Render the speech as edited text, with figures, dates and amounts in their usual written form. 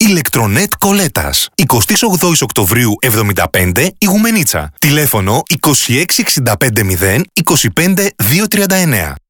Ηλεκτρονέτ Κολέτας. 28 Οκτωβρίου 75 Ιγουμενίτσα. Τηλέφωνο 26 65 0 25 239.